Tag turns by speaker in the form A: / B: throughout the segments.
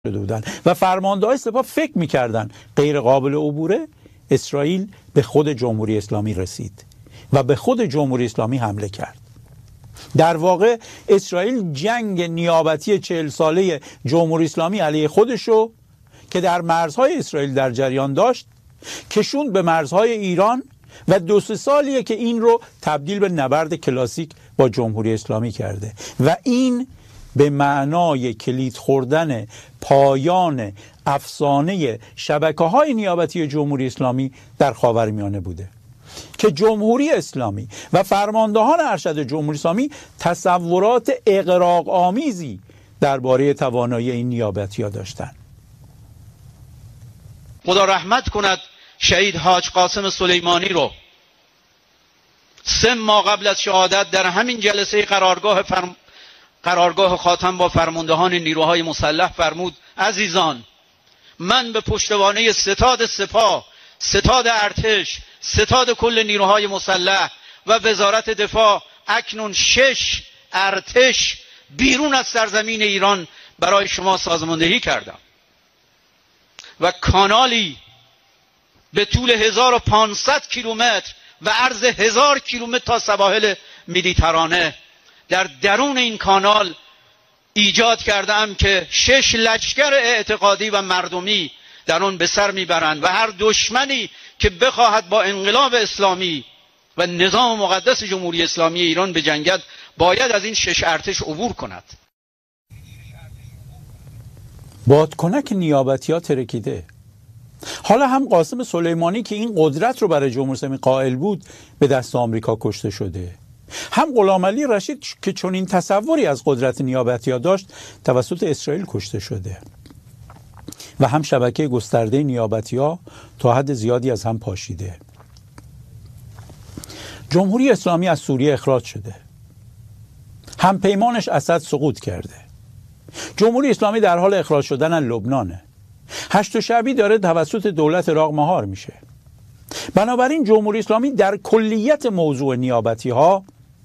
A: بودن و فرمانده‌های سپاه فکر می‌کردن غیر قابل عبوره. اسرائیل به خود جمهوری اسلامی رسید و به خود جمهوری اسلامی حمله کرد. در واقع اسرائیل جنگ نیابتی 40 ساله جمهوری اسلامی علیه خودشو که در مرزهای اسرائیل در جریان داشت کشوند به مرزهای ایران و 2-3 سالیه که این رو تبدیل به نبرد کلاسیک با جمهوری اسلامی کرده و این به معنای کلید خوردن پایان افسانه شبکه‌های نیابتی جمهوری اسلامی در خاورمیانه بوده که جمهوری اسلامی و فرماندهان ارشد جمهوری اسلامی تصورات اغراق آمیزی درباره توانایی این نیابتی‌ها داشتند.
B: خدا رحمت کند شهید حاج قاسم سلیمانی رو 3 ماه قبل از شهادت در همین جلسه قرارگاه خاتم با فرماندهان نیروهای مسلح فرمود: عزیزان، من به پشتوانه ستاد سپاه، ستاد ارتش، ستاد کل نیروهای مسلح و وزارت دفاع اکنون 6 ارتش بیرون از سرزمین ایران برای شما سازماندهی کردم و کانالی به طول 1500 کیلومتر و عرض 1000 کیلومتر تا سواحل مدیترانه در درون این کانال ایجاد کردم که 6 لشکر اعتقادی و مردمی در آن به سر میبرند و هر دشمنی که بخواهد با انقلاب اسلامی و نظام مقدس جمهوری اسلامی ایران بجنگد باید از این 6 ارتش عبور کند.
A: بادکنک نیابتی ها ترکیده. حالا هم قاسم سلیمانی که این قدرت رو برای جمهوری اسلامی قائل بود به دست آمریکا کشته شده، هم غلامعلی رشید که چون این تصوری از قدرت نیابتی ها داشت توسط اسرائیل کشته شده و هم شبکه گسترده نیابتی ها تا حد زیادی از هم پاشیده. جمهوری اسلامی از سوریه اخراج شده، هم پیمانش اسد سقوط کرده. جمهوری اسلامی در حال اخراج شدن از لبنانه. 8 شعبی داره توسط دولت عراق مهار میشه. بنابراین جمهوری اسلامی در کلیت موضوع نیابتی ها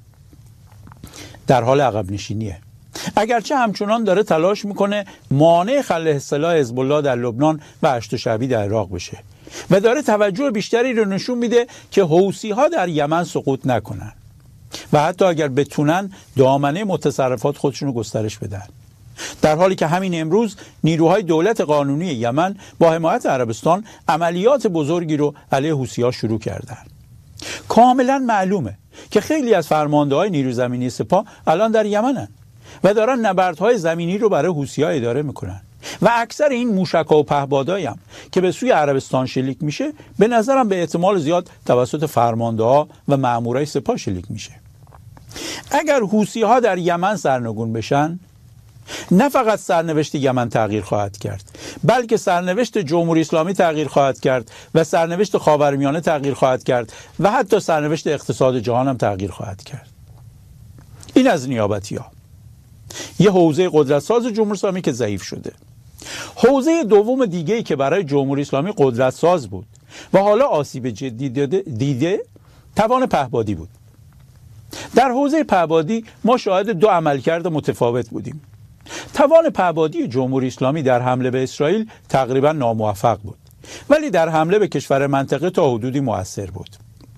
A: در حال عقب نشینیه، اگرچه همچنان داره تلاش میکنه مانع خلع سلاح حزب الله در لبنان و 8 شعبی در عراق بشه و داره توجه بیشتری رو نشون میده که حوثی ها در یمن سقوط نکنن و حتی اگر بتونن دامنه متصرفات خودشون رو گسترش بدن، در حالی که همین امروز نیروهای دولت قانونی یمن با حمایت عربستان عملیات بزرگی رو علیه حوثی‌ها شروع کردن. کاملا معلومه که خیلی از فرمانده‌های نیروی زمینی سپاه الان در یمنن و دارن نبردهای زمینی رو برای حوثی‌ها اداره میکنن و اکثر این موشک‌ها و پهپادهایی هم که به سوی عربستان شلیک میشه به نظرم به احتمال زیاد توسط فرمانده‌ها و مامورای سپاه شلیک میشه. اگر حوثی‌ها در یمن سرنگون بشن، نه فقط سرنوشت یمن تغییر خواهد کرد، بلکه سرنوشت جمهوری اسلامی تغییر خواهد کرد و سرنوشت خاورمیانه تغییر خواهد کرد و حتی سرنوشت اقتصاد جهان هم تغییر خواهد کرد. این از نیابتی ها. یه حوزه قدرتساز جمهوری اسلامی که ضعیف شده. حوزه دوم دیگه‌ای که برای جمهوری اسلامی قدرتساز بود و حالا آسیب جدی دیده توان پهپادی بود. در حوزه پهپادی ما شاهد 2 عملکرد متفاوت بودیم. توان پهپادی جمهوری اسلامی در حمله به اسرائیل تقریبا ناموفق بود، ولی در حمله به کشور منطقه تا حدودی مؤثر بود.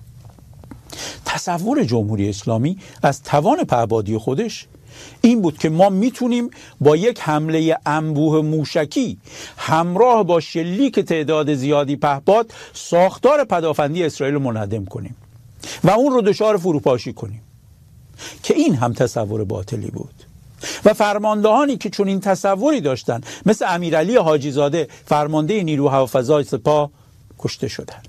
A: تصور جمهوری اسلامی از توان پهپادی خودش این بود که ما میتونیم با یک حمله انبوه موشکی همراه با شلیک تعداد زیادی پهپاد ساختار پدافندی اسرائیل رو منهدم کنیم و اون رو دچار فروپاشی کنیم، که این هم تصور باطلی بود و فرماندهانی که چون این تصوری داشتن مثل امیرعلی حاجی زاده فرمانده نیروی هوافضای سپاه کشته شدند.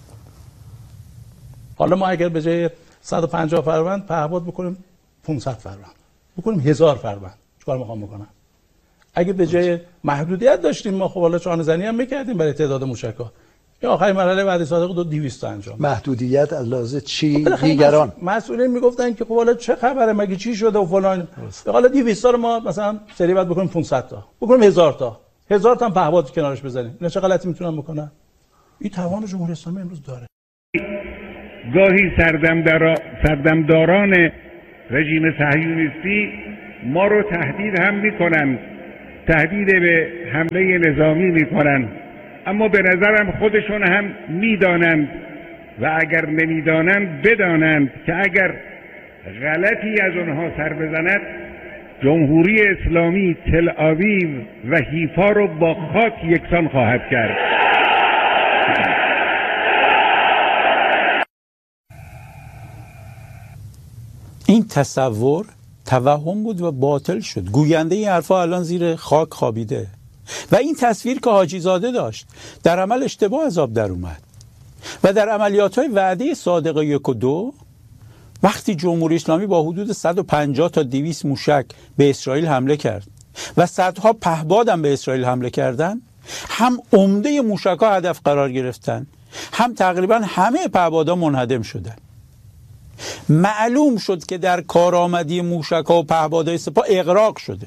C: حالا ما اگر به جای 150 فروند پهپاد بکنیم 500 فروند، بکنیم 1000 فروند، چیکار میخوام بکنم؟ اگه به جای محدودیت داشتیم ما خب حالا چانه زنی هم میکردیم برای تعداد موشک‌ها. یا آخرین مرحله وعده صادق 200 انجام.
D: محدودیت علاوه چی؟ دیگران
C: مسئولین میگفتن که خب حالا چه خبره، مگه چی شده و فلان. حالا 200 تا رو ما مثلا سری بعد بکنیم 500 تا، بکنیم 1000 تا، 1000 تا هم پهپاد کنارش بزنیم. اینا چه غلطی میتونن بکنن؟ این توان جمهوری اسلامی امروز داره.
E: گاهی سردمداران رژیم صهیونیستی ما رو تهدید هم میکنن، تهدید به حمله نظامی میکنند، اما به نظرم خودشون هم میدانند و اگر نمیدانند بدانند که اگر غلطی از اونها سر بزند جمهوری اسلامی تل آویو و حیفا رو با خاک یکسان خواهد کرد.
A: این تصور توهم بود و باطل شد. گوینده این حرفا الان زیر خاک خوابیده و این تصویر که حاجی زاده داشت در عمل اشتباه از آب در اومد و در عملیات‌های وعده صادق 1 و 2 وقتی جمهوری اسلامی با حدود 150 تا 200 موشک به اسرائیل حمله کرد و صدها پهپاد هم به اسرائیل حمله کردن، هم عمده موشک‌ها هدف قرار گرفتن، هم تقریبا همه پهپادها منهدم شدن. معلوم شد که در کارآمدی موشک‌ها و پهپادهای سپاه اغراق شده.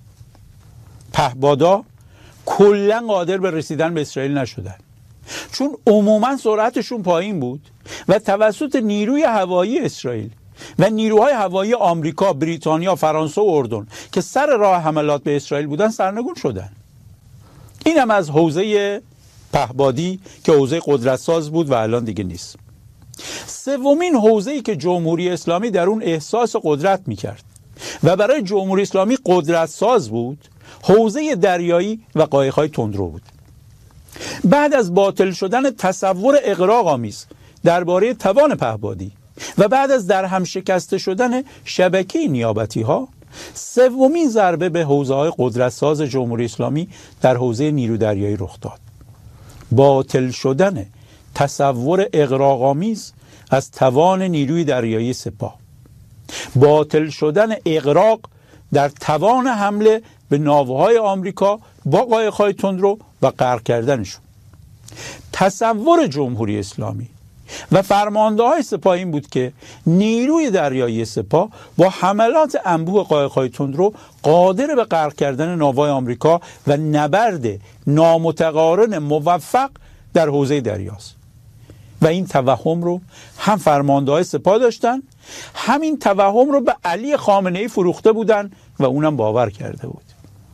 A: پهپادها کلاً قادر به رسیدن به اسرائیل نشدن، چون عموما سرعتشون پایین بود و توسط نیروی هوایی اسرائیل و نیروهای هوایی آمریکا، بریتانیا، فرانسه و اردن که سر راه حملات به اسرائیل بودن سرنگون شدن. این هم از حوزه پهپادی که حوزه قدرتساز بود و الان دیگه نیست. سومین حوزه‌ای که جمهوری اسلامی در اون احساس قدرت می‌کرد و برای جمهوری اسلامی قدرتساز بود، حوزه دریایی و قایق‌های تندرو بود. بعد از باطل شدن تصور اغراق‌آمیز درباره توان پهپادی و بعد از درهم شکسته شدن شبکه نیابتی‌ها، سومین ضربه به حوزه‌های قدرتساز جمهوری اسلامی در حوزه نیرو دریایی رخ داد. باطل شدن تصور اغراق‌آمیز از توان نیروی دریایی سپاه، باطل شدن اغراق در توان حمله به ناوهای آمریکا با قایق‌های تندرو و غرق کردنشون. تصور جمهوری اسلامی و فرمانده‌های سپاه این بود که نیروی دریایی سپاه با حملات انبوه قایق‌های تندرو قادر به غرق کردن ناوهای آمریکا و نبرد نامتقارن موفق در حوزه دریاست. و این توهم رو هم فرمانده‌های سپاه داشتن، همین توهم رو به علی خامنه‌ای فروخته بودن و اونم باور کرده بود.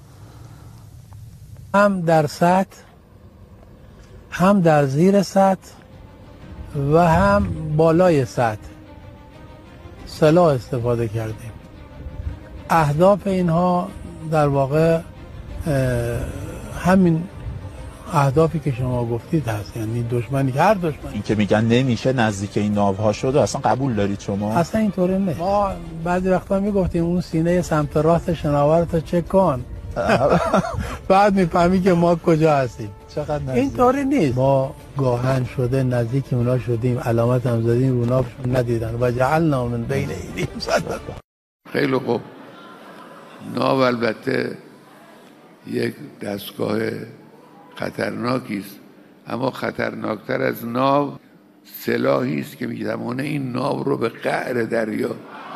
F: هم در سطح، هم در زیر سطح و هم بالای سطح سلاح استفاده کردیم. اهداف اینها در واقع همین اهدافی که شما گفتید هست، یعنی دشمنی، هر دشمنی.
G: این که میگن نمیشه نزدیک این ناوها شد اصلا قبول دارید شما؟
F: اصلا اینطوری نیست. ما بعضی وقتا میگفتیم اون سینه سمت راست شناورتو چک کن بعد میفهمی که ما کجا هستیم.
G: چقدر
F: اینطوری نیست. ما گاهن شده نزدیک اونا شدیم، علامت هم زدیم، اوناشون ندیدن و جعلنا من بین ایدیهم سدا.
H: خیلی خوب. ناو البته یک دستگاه خطرناکی است، اما خطرناکتر از ناو سلاحی است که می‌تواند این ناو رو به قعر دریا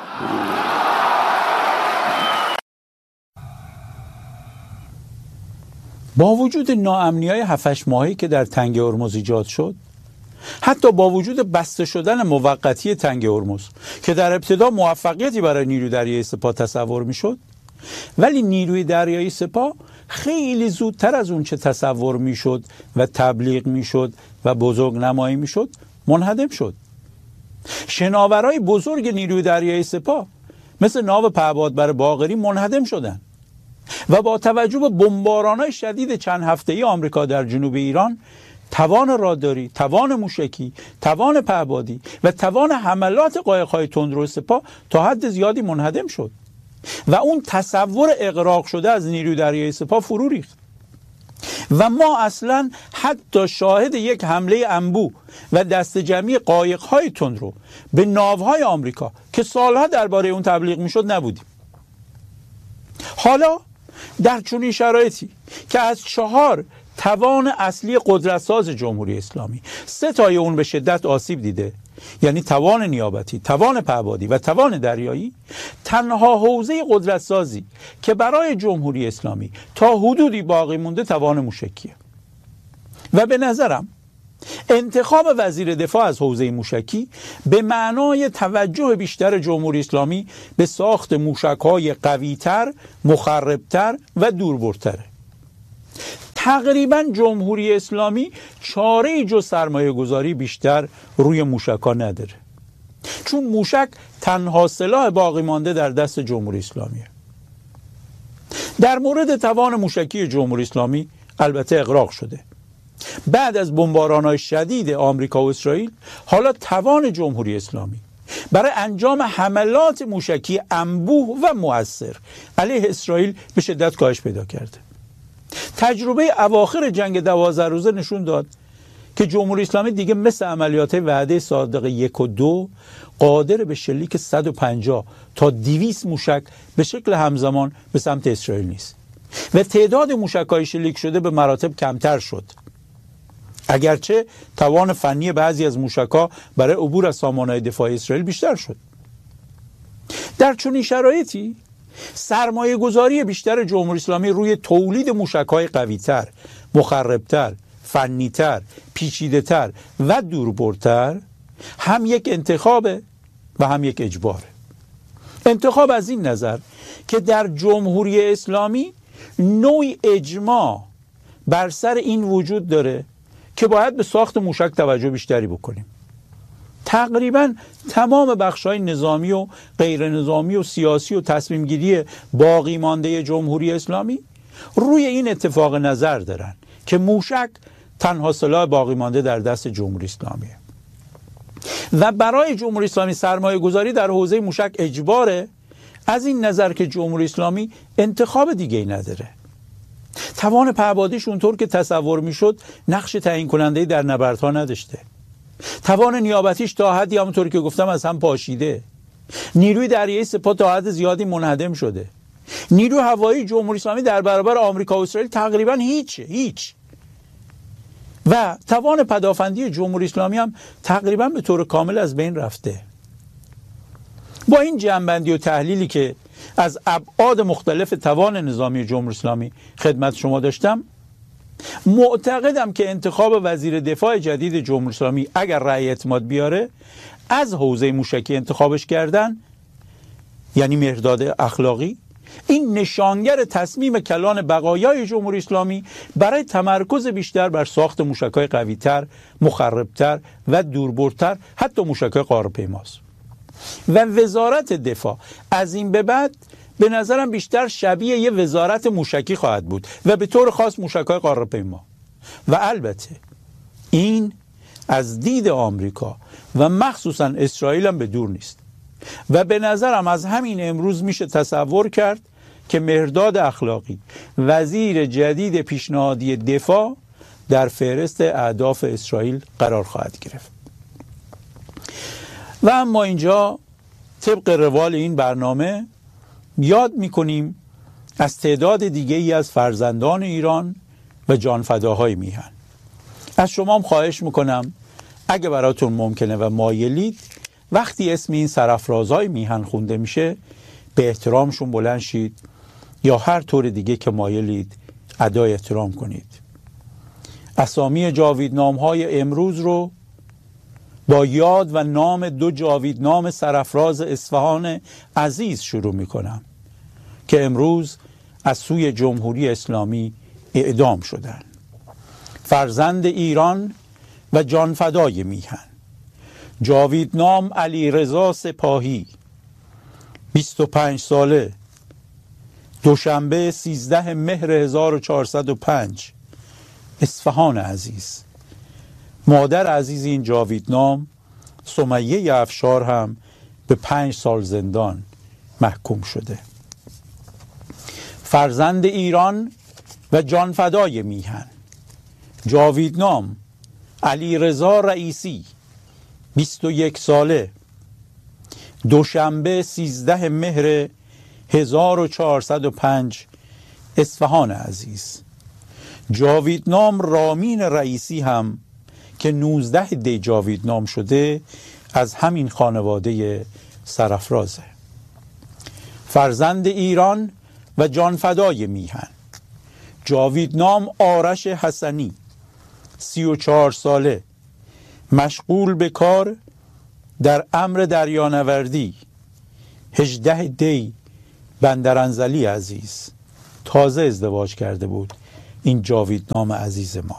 A: با وجود ناامنی‌های 7-8 ماهی که در تنگه هرمز ایجاد شد، حتی با وجود بسته شدن موقتی تنگه هرمز که در ابتدا موفقیتی برای نیروی دریایی سپاه تصور میشد، ولی نیروی دریایی سپاه خیلی زودتر از اون چه تصور میشد و تبلیغ میشد و بزرگ نمایی میشد منهدم شد. شناورای بزرگ نیروی دریایی سپاه مثل ناو پهپادبر باقری منهدم شدن و با توجه به بمباران‌های شدید چند هفته‌ای آمریکا در جنوب ایران، توان راداری، توان موشکی، توان پهپادی و توان حملات قایق‌های تندرو سپاه تا حد زیادی منهدم شد و اون تصور اغراق شده از نیروی دریایی سپاه فرو ریخت و ما اصلا حتی شاهد یک حمله انبوه و دست جمعی قایق‌های تندرو به ناوهای آمریکا که سالها درباره اون تبلیغ میشد نبودیم. حالا در چنین شرایطی که از 4 توان اصلی قدرتساز جمهوری اسلامی 3 تای اون به شدت آسیب دیده، یعنی توان نیابتی، توان پهپادی و توان دریایی، تنها حوزه قدرتسازی که برای جمهوری اسلامی تا حدودی باقی مونده توان موشکیه و به نظرم انتخاب وزیر دفاع از حوزه موشکی به معنای توجه بیشتر جمهوری اسلامی به ساخت موشک‌های قوی‌تر، مخرب‌تر و دوربرتره. تقریبا جمهوری اسلامی چاره‌ای جز سرمایه گذاری بیشتر روی موشک‌ها نداره، چون موشک تنها سلاح باقی مانده در دست جمهوری اسلامیه. در مورد توان موشکی جمهوری اسلامی البته اغراق شده. بعد از بمباران‌های شدید آمریکا و اسرائیل، حالا توان جمهوری اسلامی برای انجام حملات موشکی انبوه و مؤثر علیه اسرائیل به شدت کاهش پیدا کرده. تجربه اواخر جنگ 12 روزه نشون داد که جمهوری اسلامی دیگه مثل عملیات وعده صادق 1 و 2 قادر به شلیک 150 تا 200 موشک به شکل همزمان به سمت اسرائیل نیست و تعداد موشک‌های شلیک شده به مراتب کمتر شد، اگرچه توان فنی بعضی از موشک‌ها برای عبور از سامانه‌های دفاعی اسرائیل بیشتر شد. در چنین شرایطی سرمایه گذاری بیشتر جمهوری اسلامی روی تولید موشک‌های قوی‌تر، مخرب‌تر، فنی‌تر، پیچیده‌تر و دوربرتر هم یک انتخابه و هم یک اجباره. انتخاب از این نظر که در جمهوری اسلامی نوعی اجماع بر سر این وجود داره که باید به ساخت موشک توجه بیشتری بکنیم. تقریبا تمام بخش‌های نظامی و غیر نظامی و سیاسی و تصمیم گیری باقی مانده جمهوری اسلامی روی این اتفاق نظر دارن که موشک تنها سلاح باقی مانده در دست جمهوری اسلامیه و برای جمهوری اسلامی سرمایه گذاری در حوزه موشک اجباره، از این نظر که جمهوری اسلامی انتخاب دیگه‌ای نداره. توان پهپادیش اونطور که تصور میشد نقش تعیین کننده در نبردها نداشته. توان نیابتیش تا حدی همونطور که گفتم از هم پاشیده. نیروی دریایی سپاه تا حد زیادی منهدم شده. نیروی هوایی جمهوری اسلامی در برابر آمریکا و اسرائیل تقریبا هیچ. و توان پدافندی جمهوری اسلامی هم تقریبا به طور کامل از بین رفته. با این جمع‌بندی و تحلیلی که از ابعاد مختلف توان نظامی جمهوری اسلامی خدمت شما داشتم، معتقدم که انتخاب وزیر دفاع جدید جمهوری اسلامی اگر رأی اعتماد بیاره از حوزه موشکی انتخابش کردن، یعنی مهرداد اخلاقی، این نشانگر تصمیم کلان بقایای جمهوری اسلامی برای تمرکز بیشتر بر ساخت موشک‌های قوی‌تر، مخرب‌تر و دوربرتر، حتی موشک‌های قاره‌پیماست. و وزارت دفاع از این به بعد به نظرم بیشتر شبیه یه وزارت موشکی خواهد بود و به طور خاص موشک‌های قاره‌پیما. و البته این از دید آمریکا و مخصوصا اسرائیل هم به دور نیست و به نظرم از همین امروز میشه تصور کرد که مهرداد اخلاقی وزیر جدید پیشنهادی دفاع در فهرست اهداف اسرائیل قرار خواهد گرفت. و اما اینجا طبق روال این برنامه یاد میکنیم از تعداد دیگه ای از فرزندان ایران و جانفداهای میهن. از شما هم خواهش میکنم اگه براتون ممکنه و مایلید وقتی اسم این سرافرازهای میهن خونده میشه به احترامشون بلند شید یا هر طور دیگه که مایلید ادای احترام کنید. اسامی جاویدنامهای امروز رو با یاد و نام 2 جاویدنام سرافراز اصفهان عزیز شروع میکنم که امروز از سوی جمهوری اسلامی اعدام شدند. فرزند ایران و جانفدای میهن، جاویدنام علیرضا سپاهی، 25 ساله، دوشنبه 13 مهر 1405، اصفهان عزیز. مادر عزیز این جاویدنام سمیه افشار هم به 5 سال زندان محکوم شده. فرزند ایران و جانفدای میهن، جاویدنام علیرضا رئیسی، 21 ساله، دوشنبه 13 مهر 1405، اصفهان عزیز. جاویدنام رامین رئیسی هم که 19 دی جاویدنام شده از همین خانواده سرافرازه. فرزند ایران و جانفدای میهن، جاویدنام آرش حسنی، 34 ساله، مشغول به کار در امر دریانوردی، 18 دی بندرانزلی عزیز. تازه ازدواج کرده بود این جاویدنام عزیز ما.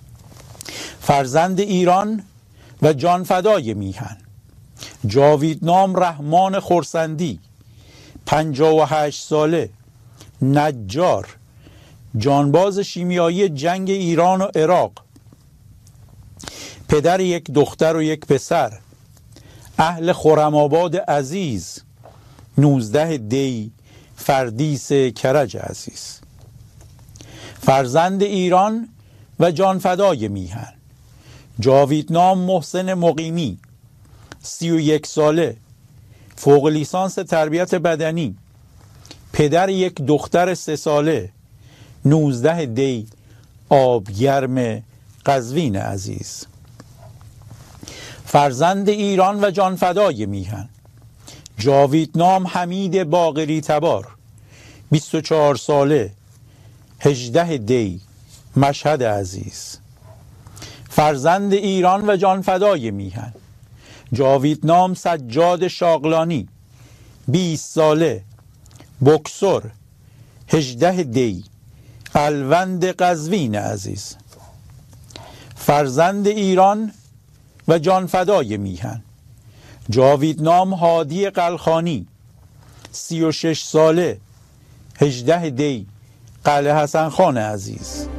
A: فرزند ایران و جانفدای میهن، جاویدنام رحمان خرسندی، 58 ساله، نجار، جانباز شیمیایی جنگ ایران و عراق، پدر یک دختر و یک پسر، اهل خرم‌آباد عزیز، 19 دی فردیس کرج عزیز. فرزند ایران و جانفدای میهن، جاویدنام محسن مقیمی، 31 ساله، فوق لیسانس تربیت بدنی، پدر یک دختر 3 ساله، 19 دی آبگرم قزوین عزیز. فرزند ایران و جانفدای میهن، جاویدنام حمید باقری تبار، 24 ساله، 18 دی مشهد عزیز. فرزند ایران و جانفدای میهن، جاویدنام سجاد شاغلانی، 20 ساله، بوکسور، 18 دی الوند قزوین عزیز. فرزند ایران و جانفدای میهن، جاویدنام هادی قلخانی، 36 ساله، 18 دی قلعه حسن خان عزیز.